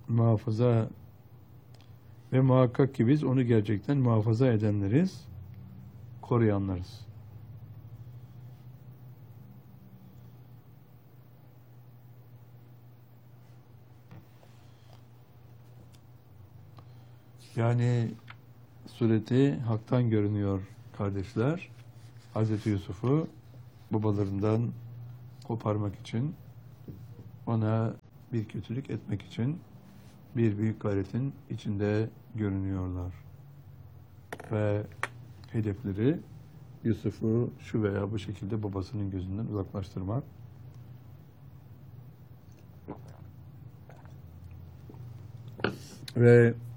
muhafaza ve muhakkak ki biz onu gerçekten muhafaza edenleriz, koruyanlarız. Yani sureti haktan görünüyor kardeşler. Hazreti Yusuf'u babalarından koparmak için, ona bir kötülük etmek için bir büyük gayretin içinde görünüyorlar. Ve hedefleri Yusuf'u şu veya bu şekilde babasının gözünden uzaklaştırmak. Ve